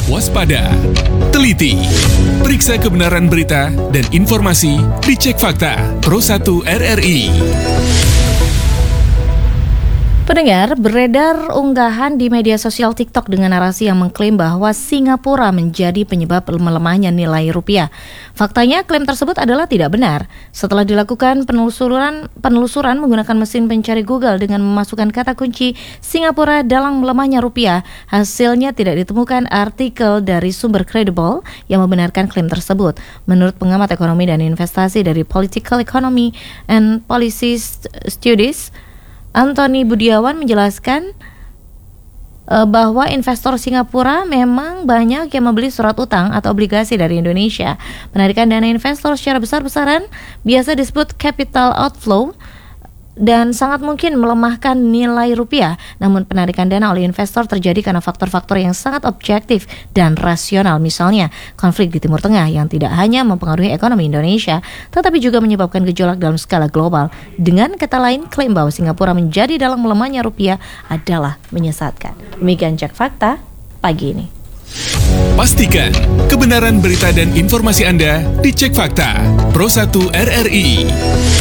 waspada, teliti, periksa kebenaran berita dan informasi di Cek Fakta Pro 1 RRI. Pendengar, beredar unggahan di media sosial TikTok dengan narasi yang mengklaim bahwa Singapura menjadi penyebab melemahnya nilai rupiah. Faktanya, klaim tersebut adalah tidak benar. Setelah dilakukan penelusuran menggunakan mesin pencari Google dengan memasukkan kata kunci Singapura dalam melemahnya rupiah, hasilnya tidak ditemukan artikel dari sumber kredibel yang membenarkan klaim tersebut. Menurut pengamat ekonomi dan investasi dari Political Economy and Policy Studies, Antony Budiawan menjelaskan bahwa investor Singapura memang banyak yang membeli surat utang atau obligasi dari Indonesia. Penarikan dana investor secara besar-besaran biasa disebut capital outflow dan sangat mungkin melemahkan nilai rupiah. Namun penarikan dana oleh investor terjadi karena faktor-faktor yang sangat objektif dan rasional. Misalnya konflik di Timur Tengah yang tidak hanya mempengaruhi ekonomi Indonesia, tetapi juga menyebabkan gejolak dalam skala global. Dengan kata lain, klaim bahwa Singapura menjadi dalam melemahnya rupiah adalah menyesatkan. Demikian Cek Fakta pagi ini. Pastikan kebenaran berita dan informasi Anda di Cek Fakta Pro 1 RRI.